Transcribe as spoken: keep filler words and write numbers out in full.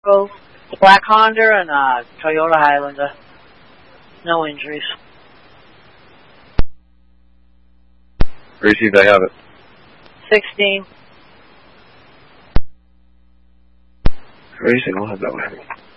Grove. Black Honda and uh, Toyota Highlander. No injuries. Received, I have it. sixteen. Racing, I'll have that one.